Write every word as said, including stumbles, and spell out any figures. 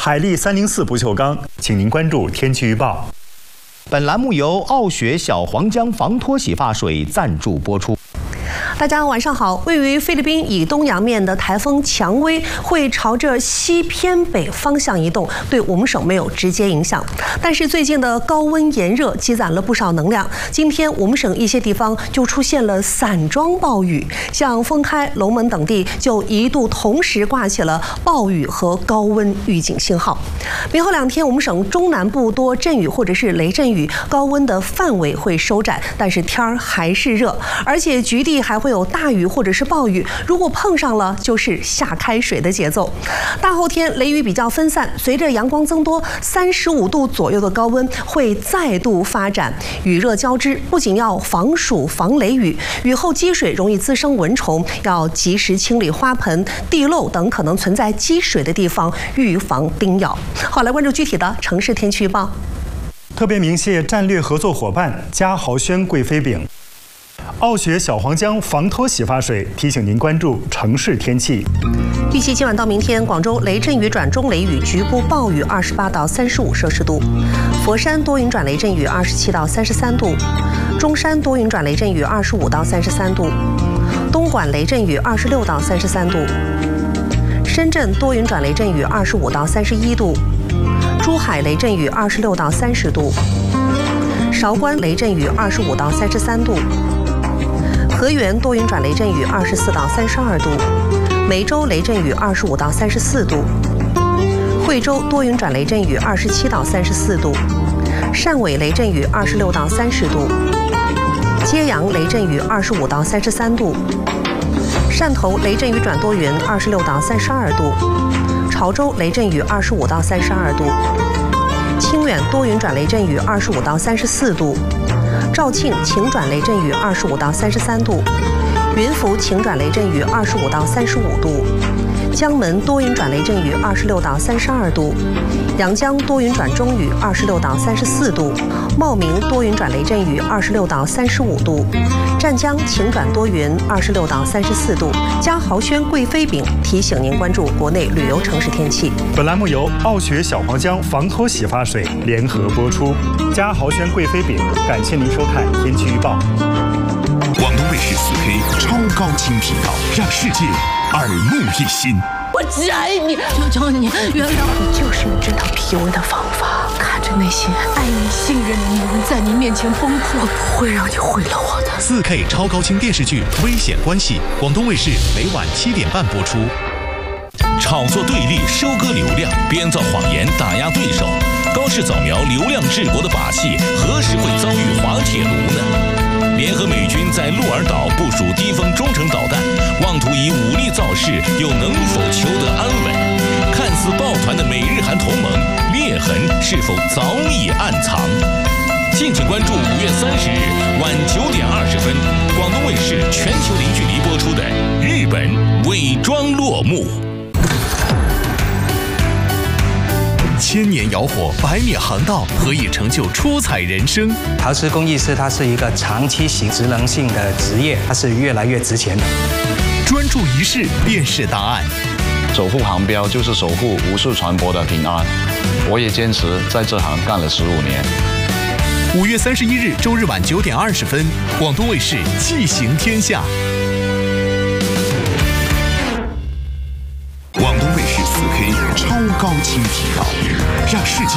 海力三零四不锈钢，请您关注天气预报。 本栏目由傲雪小黄姜防脱洗发水赞助播出。 大家晚上好。位于菲律宾以东洋面的台风蔷薇会朝着西偏北方向移动，对我们省没有直接影响。但是最近的高温炎热积攒了不少能量，今天我们省一些地方就出现了散装暴雨，像丰开、龙门等地就一度同时挂起了暴雨和高温预警信号。明后两天，我们省中南部多阵雨或者是雷阵雨，高温的范围会收窄，但是天儿还是热，而且局地还会有大雨或者是暴雨，如果碰上了就是下开水的节奏。大后天雷雨比较分散，随着阳光增多，三十五度左右的高温会再度发展，雨热交织，不仅要防暑防雷雨，雨后积水容易滋生蚊虫，要及时清理花盆、地漏等可能存在积水的地方，预防叮咬。好，来关注具体的城市天气预报。 特别鸣谢战略合作伙伴嘉豪轩贵妃饼。 傲雪小黄姜防脱洗发水提醒您关注城市天气。 预计今晚到明天，广州雷阵雨转中雷雨，局部暴雨，二十八到三十五摄氏度；佛山多云转雷阵雨，二十七到三十三度；中山多云转雷阵雨，二十五到三十三度；东莞雷阵雨，二十六到三十三度；深圳多云转雷阵雨，二十五到三十一度；珠海雷阵雨，二十六到三十度；韶关雷阵雨，二十五到三十三度。 河源多云转雷阵雨，二十四到三十二度；梅州雷阵雨，二十五到三十四度；惠州多云转雷阵雨，二十七到三十四度；汕尾雷阵雨，二十六到三十度；揭阳雷阵雨，二十五到三十三度；汕头雷阵雨转多云，二十六到三十二度；潮州雷阵雨，二十五到三十二度；清远多云转雷阵雨，二十五到三十四度。 肇庆晴转雷阵雨，二十五到三十三度；云浮晴转雷阵雨，二十五到三十五度；江门多云转雷阵雨，二十六到三十二度；阳江多云转中雨，二十六到三十四度；茂名多云转雷阵雨，二十六到三十五度；湛江晴转多云，二十六到三十四度。嘉豪轩贵妃饼提醒您关注国内旅游城市天气。 本栏目由傲雪小黄姜防脱洗发水联合播出。嘉豪轩贵妃饼，感谢您收看天气预报。 广东卫视四 K 超高清频道，让世界耳目一新。 我只爱你，求求你原谅我，就是用这套 P U A 的方法，看着那些爱你、信任的女人在你面前崩溃，我不会让你毁了我的。 四 K 超高清电视剧《危险关系》，广东卫视每晚七点半播出。 炒作对立，收割流量，编造谎言，打压对手。高市早苗流量治国的把戏，何时会遭遇滑铁卢呢？联合美军在鹿儿岛部署低风中程导弹，妄图以武力造势，又能否求得安稳？看似抱团的美日韩同盟，裂痕是否早已暗藏？敬请关注五月三十日晚九点二十分，广东卫视全球零距离播出的《日本伪装落幕》。 千年窑火，百米航道，何以成就出彩人生？ 陶瓷工艺师，它是一个长期型职能性的职业，它是越来越值钱的。 专注一试，便是答案。 守护航标就是守护无数船舶的平安。我也坚持在这行干了十五年。 五月三十一日周日晚九点二十分，广东卫视气行天下。 广东卫视四 K 超高清频道，让世界。